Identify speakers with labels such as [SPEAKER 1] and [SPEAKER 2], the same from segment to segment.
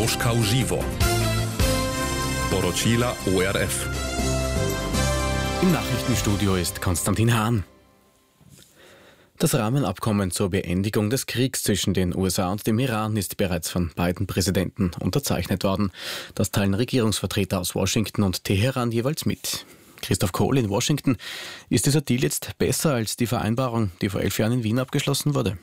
[SPEAKER 1] Moskau živo. Poročila ORF.
[SPEAKER 2] Im Nachrichtenstudio ist Konstantin Hahn. Das Rahmenabkommen zur Beendigung des Kriegs zwischen den USA und dem Iran ist bereits von beiden Präsidenten unterzeichnet worden. Das teilen Regierungsvertreter aus Washington und Teheran jeweils mit. Christoph Kohl in Washington. Ist dieser Deal jetzt besser als die Vereinbarung, die vor 11 Jahren in Wien abgeschlossen wurde?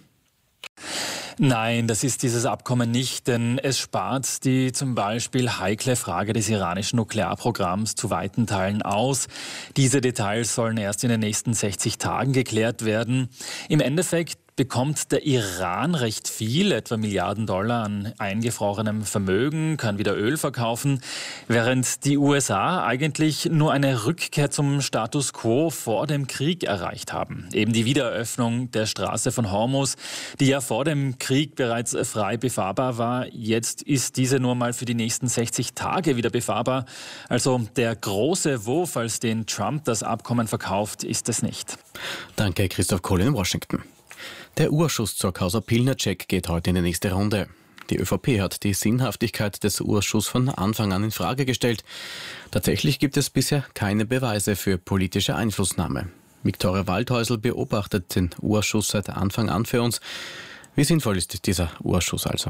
[SPEAKER 3] Nein, das ist dieses Abkommen nicht, denn es spart die zum Beispiel heikle Frage des iranischen Nuklearprogramms zu weiten Teilen aus. Diese Details sollen erst in den nächsten 60 Tagen geklärt werden. Im Endeffekt bekommt der Iran recht viel, etwa Milliarden Dollar an eingefrorenem Vermögen, kann wieder Öl verkaufen, während die USA eigentlich nur eine Rückkehr zum Status quo vor dem Krieg erreicht haben. Eben die Wiedereröffnung der Straße von Hormuz, die ja vor dem Krieg bereits frei befahrbar war. Jetzt ist diese nur mal für die nächsten 60 Tage wieder befahrbar. Also der große Wurf, als den Trump das Abkommen verkauft, ist es nicht.
[SPEAKER 2] Danke, Christoph Kohl in Washington. Der Urschuss zur Causa Pilnacek geht heute in die nächste Runde. Die ÖVP hat die Sinnhaftigkeit des Urschusses von Anfang an in Frage gestellt. Tatsächlich gibt es bisher keine Beweise für politische Einflussnahme. Viktoria Waldhäusl beobachtet den Urschuss seit Anfang an für uns. Wie sinnvoll ist dieser Urschuss also?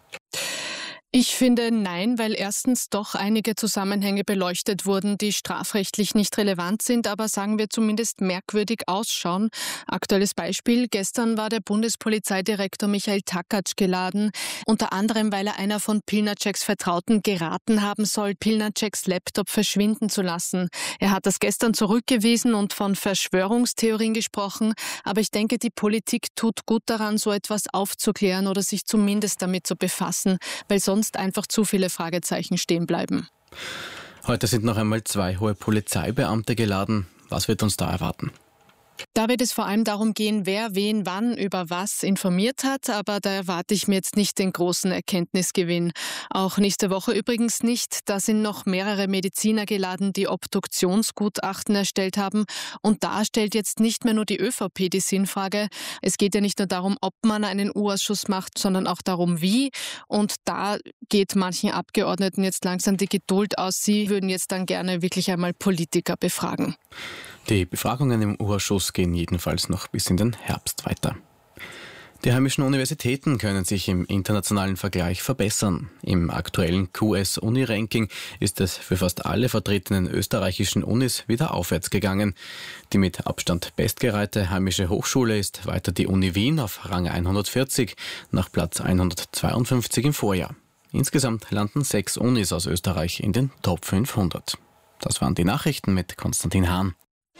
[SPEAKER 4] Ich finde nein, weil erstens doch einige Zusammenhänge beleuchtet wurden, die strafrechtlich nicht relevant sind, aber sagen wir zumindest merkwürdig ausschauen. Aktuelles Beispiel: Gestern war der Bundespolizeidirektor Michael Takatsch geladen, unter anderem, weil er einer von Pilnaceks Vertrauten geraten haben soll, Pilnaceks Laptop verschwinden zu lassen. Er hat das gestern zurückgewiesen und von Verschwörungstheorien gesprochen, aber ich denke, die Politik tut gut daran, so etwas aufzuklären oder sich zumindest damit zu befassen, weil sonst einfach zu viele Fragezeichen stehen bleiben.
[SPEAKER 2] Heute sind noch einmal 2 hohe Polizeibeamte geladen. Was wird uns da erwarten?
[SPEAKER 4] Da wird es vor allem darum gehen, wer wen wann über was informiert hat, aber da erwarte ich mir jetzt nicht den großen Erkenntnisgewinn. Auch nächste Woche übrigens nicht. Da sind noch mehrere Mediziner geladen, die Obduktionsgutachten erstellt haben. Und da stellt jetzt nicht mehr nur die ÖVP die Sinnfrage. Es geht ja nicht nur darum, ob man einen U-Ausschuss macht, sondern auch darum, wie. Und da geht manchen Abgeordneten jetzt langsam die Geduld aus. Sie würden jetzt dann gerne wirklich einmal Politiker befragen.
[SPEAKER 2] Die Befragungen im U-Ausschuss gehen jedenfalls noch bis in den Herbst weiter. Die heimischen Universitäten können sich im internationalen Vergleich verbessern. Im aktuellen QS-Uni-Ranking ist es für fast alle vertretenen österreichischen Unis wieder aufwärts gegangen. Die mit Abstand bestgereihte heimische Hochschule ist weiter die Uni Wien auf Rang 140 nach Platz 152 im Vorjahr. Insgesamt landen 6 Unis aus Österreich in den Top 500. Das waren die Nachrichten mit Konstantin Hahn.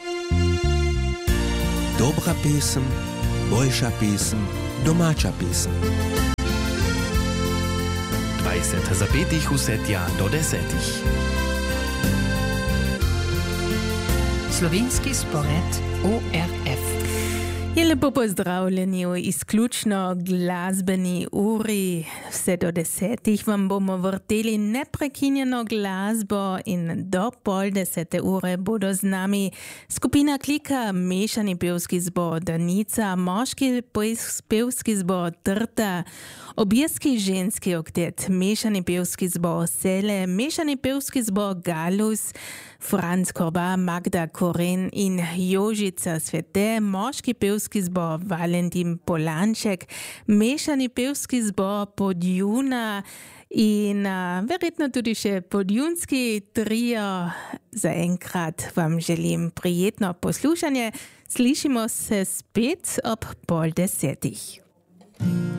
[SPEAKER 5] Dobra pesem, boljša pesem, domača pesem.
[SPEAKER 6] 20 zapetih vsetja do 10.
[SPEAKER 7] Slovenski spored ORF.
[SPEAKER 8] Je lepo pozdravljeni v izključno glasbeni uri. Vse do 10 vam bomo vrteli neprekinjeno glasbo in do 9:30 bodo z nami skupina Klika, mešani pevski zbor Danica, moški pevski zbor Trta, objeski ženski oktet, mešani pevski zbor Sele, mešani pevski zbor Galus, Franz Korba, Magda Koren in Jožica Svete, moški pevski zbor Valentin Polanček, mešani pevski zbor Podjuna in verjetno tudi še podjunski trio. Zaenkrat vam želim prijetno poslušanje. Slišimo se spet ob 9:30.